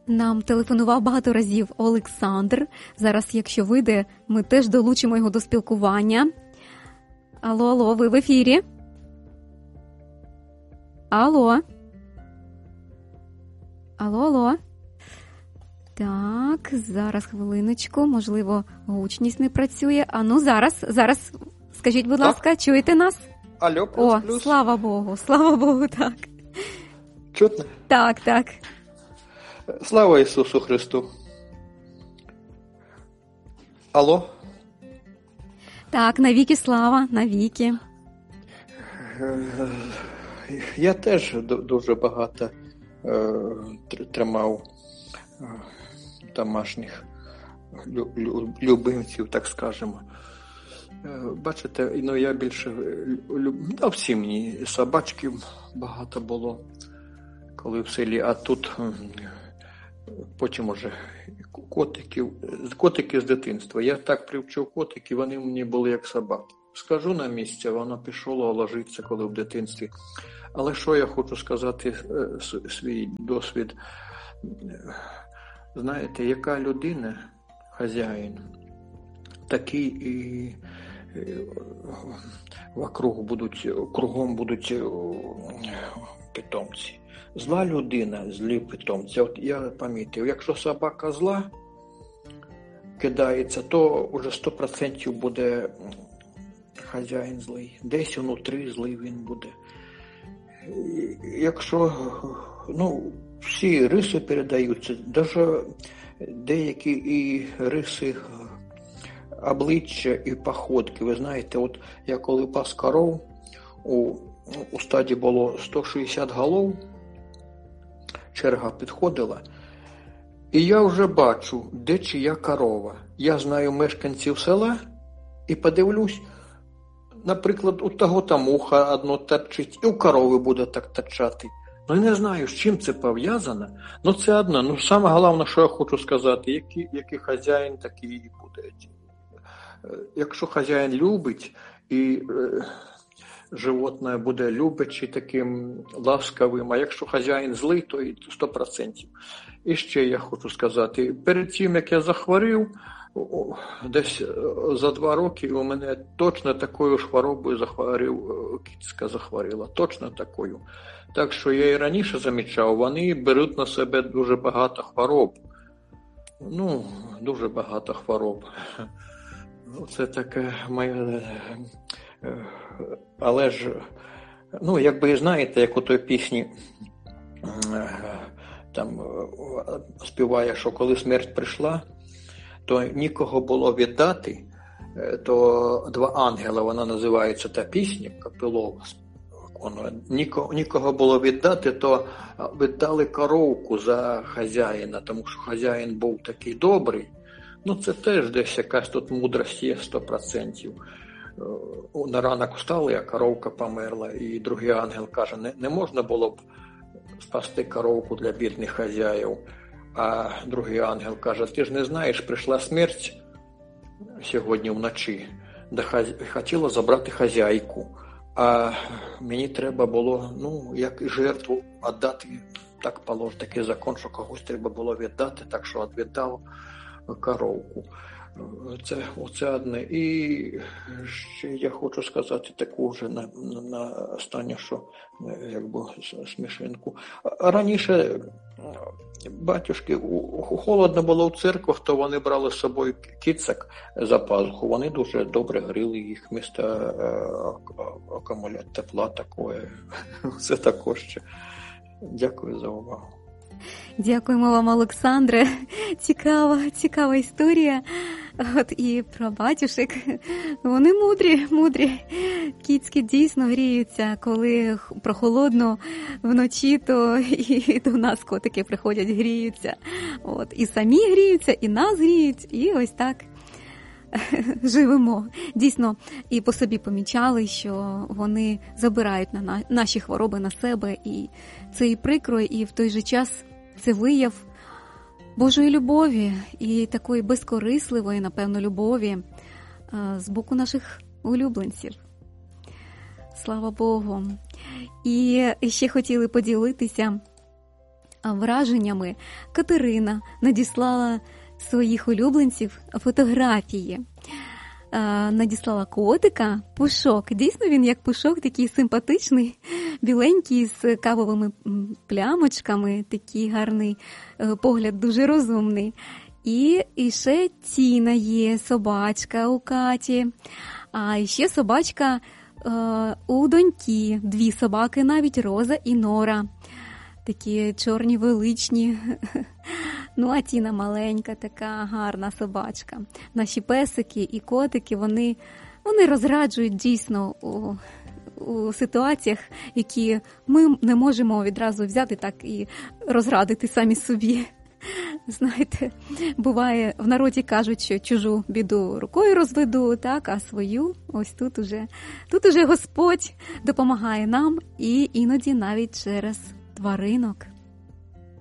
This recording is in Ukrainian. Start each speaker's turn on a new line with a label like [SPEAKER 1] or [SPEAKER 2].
[SPEAKER 1] Нам телефонував багато разів Олександр. Зараз, якщо вийде, ми теж долучимо його до спілкування. Алло, ви в ефірі? Алло. Так, зараз хвилиночку, можливо, гучність не працює. Зараз, скажіть, будь ласка, чуєте нас?
[SPEAKER 2] Алло, плюс.
[SPEAKER 1] Слава Богу, так.
[SPEAKER 2] Чутно?
[SPEAKER 1] Так.
[SPEAKER 2] Слава Ісусу Христу. Алло?
[SPEAKER 1] Так, навіки слава, навіки.
[SPEAKER 2] Я теж дуже багато тримав домашніх любимців, так скажемо. Бачите, я більше всі мені собачків багато було, коли в селі, а тут потім уже котики з дитинства. Я так привчив котиків, вони мені були як собаки. Скажу на місце, воно пішло ложиться, коли в дитинстві. Але що я хочу сказати, свій досвід. Знаєте, яка людина, хазяїн, такий і кругом будуть питомці. Зла людина, злі питомці. От я помітив, якщо собака зла кидається, то вже 100% буде хазяїн злий. Десь внутрі злий він буде. Якщо, всі риси передаються, навіть деякі і риси обличчя і походки. Ви знаєте, от я коли пас коров, у стаді було 160 голов, черга підходила, і я вже бачу, де чия корова. Я знаю мешканців села і подивлюсь, наприклад, у того там ухо одно торчить, і у корови буде так торчати. Я не знаю, з чим це пов'язано, але це одне. Саме головне, що я хочу сказати, який хазяїн, такий і буде. Якщо хазяїн любить, і животне буде любячи, таким ласкавим, а якщо хазяїн злий, то і 100%. І ще я хочу сказати, перед тим, як я захворів, десь за 2 роки у мене точно такою ж хворобою кицька захворіла, точно такою. Так що я і раніше замічав, вони беруть на себе дуже багато хвороб. Дуже багато хвороб. Це таке моє... Але ж, якби знаєте, як у той пісні там співає, що коли смерть прийшла, то нікого було віддати, то 2 ангела, вона називається та пісня, Капилова, нікого було віддати, то віддали коровку за хазяїна, тому що хазяїн був такий добрий. Це теж десь якась тут мудрость є 100%. На ранок встали, а коровка померла, і другий ангел каже, не можна було б спасти коровку для бідних хазяїв. А другий ангел каже, ти ж не знаєш, прийшла смерть сьогодні вночі, де хотіла забрати хазяйку. А мені треба було, як жертву віддати, так положено, такий закон, що когось треба було віддати, так що віддав коровку. Оце одне. І ще я хочу сказати таку вже на останнє, що якби смішинку. Раніше батюшки, холодно було в церквах, то вони брали з собою кицьок за пазуху. Вони дуже добре гріли їх, вмісто акумулятора тепла такое. Це також ще. Дякую за увагу.
[SPEAKER 1] Дякуємо вам, Олександре. Цікава історія. От і про батюшек. Вони мудрі. Кіцьки дійсно гріються, коли прохолодно вночі, то і до нас котики приходять, гріються. От і самі гріються, і нас гріють, і ось так живемо. Дійсно, і по собі помічали, що вони забирають наші хвороби на себе, і це і прикро, і в той же час це вияв Божої любові і такої безкорисливої, напевно, любові з боку наших улюбленців. Слава Богу. І ще хотіли поділитися враженнями Катерина надіслала своїх улюбленців фотографії. Надіслала котика, Пушок. Дійсно, він як Пушок, такий симпатичний, біленький, з кавовими плямочками, такий гарний погляд, дуже розумний. І ще Тіна є, собачка у Каті, а ще собачка у доньки, 2 собаки навіть, Роза і Нора. Такі чорні, величні. Ну, а Тіна маленька, така гарна собачка. Наші песики і котики, вони розраджують дійсно у ситуаціях, які ми не можемо відразу взяти так і розрадити самі собі. Знаєте, буває, в народі кажуть, що чужу біду рукою розведу, так, а свою ось тут уже Господь допомагає нам, і іноді навіть через тваринок.